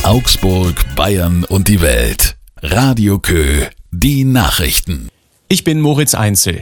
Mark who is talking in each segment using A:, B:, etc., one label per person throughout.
A: Augsburg, Bayern und die Welt. Radio Kö, die Nachrichten.
B: Ich bin Moritz Einzel.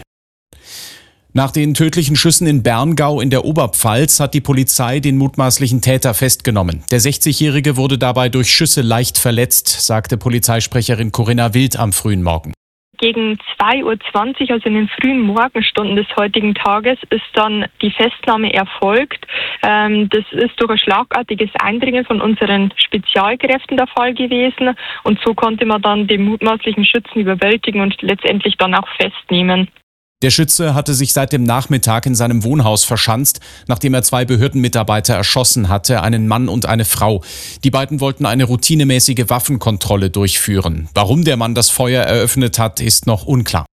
B: Nach den tödlichen Schüssen in Berngau in der Oberpfalz hat die Polizei den mutmaßlichen Täter festgenommen. Der 60-Jährige wurde dabei durch Schüsse leicht verletzt, sagte Polizeisprecherin Corinna Wild am frühen Morgen.
C: Gegen 2:20 Uhr, also in den frühen Morgenstunden des heutigen Tages, ist dann die Festnahme erfolgt. Das ist durch ein schlagartiges Eindringen von unseren Spezialkräften der Fall gewesen. Und so konnte man dann den mutmaßlichen Schützen überwältigen und letztendlich dann auch festnehmen.
B: Der Schütze hatte sich seit dem Nachmittag in seinem Wohnhaus verschanzt, nachdem er 2 Behördenmitarbeiter erschossen hatte, einen Mann und eine Frau. Die beiden wollten eine routinemäßige Waffenkontrolle durchführen. Warum der Mann das Feuer eröffnet hat, ist noch unklar.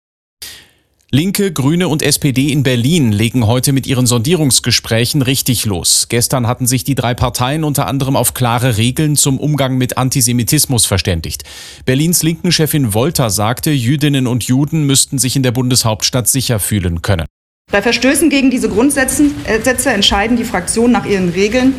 B: Linke, Grüne und SPD in Berlin legen heute mit ihren Sondierungsgesprächen richtig los. Gestern hatten sich die 3 Parteien unter anderem auf klare Regeln zum Umgang mit Antisemitismus verständigt. Berlins Linken-Chefin Wolter sagte, Jüdinnen und Juden müssten sich in der Bundeshauptstadt sicher fühlen können.
D: Bei Verstößen gegen diese Grundsätze entscheiden die Fraktionen nach ihren Regeln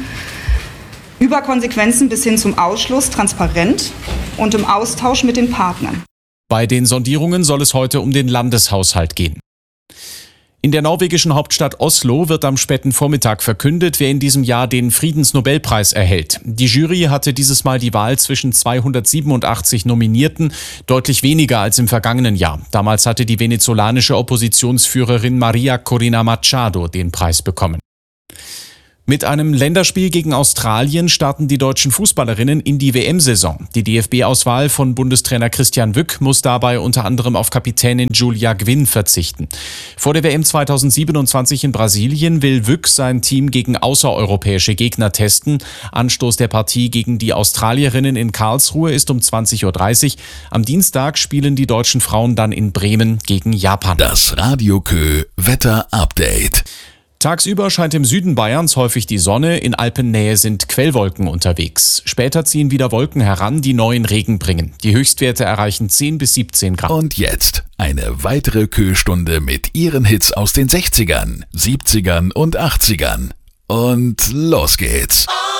D: über Konsequenzen bis hin zum Ausschluss transparent und im Austausch mit den Partnern.
B: Bei den Sondierungen soll es heute um den Landeshaushalt gehen. In der norwegischen Hauptstadt Oslo wird am späten Vormittag verkündet, wer in diesem Jahr den Friedensnobelpreis erhält. Die Jury hatte dieses Mal die Wahl zwischen 287 Nominierten, deutlich weniger als im vergangenen Jahr. Damals hatte die venezolanische Oppositionsführerin Maria Corina Machado den Preis bekommen. Mit einem Länderspiel gegen Australien starten die deutschen Fußballerinnen in die WM-Saison. Die DFB-Auswahl von Bundestrainer Christian Wück muss dabei unter anderem auf Kapitänin Julia Gwynn verzichten. Vor der WM 2027 in Brasilien will Wück sein Team gegen außereuropäische Gegner testen. Anstoß der Partie gegen die Australierinnen in Karlsruhe ist um 20.30 Uhr. Am Dienstag spielen die deutschen Frauen dann in Bremen gegen Japan.
A: Das Radio Kö Wetter-Update.
B: Tagsüber scheint im Süden Bayerns häufig die Sonne, in Alpennähe sind Quellwolken unterwegs. Später ziehen wieder Wolken heran, die neuen Regen bringen. Die Höchstwerte erreichen 10 bis 17 Grad.
A: Und jetzt eine weitere Kö-Stunde mit ihren Hits aus den 60ern, 70ern und 80ern. Und los geht's.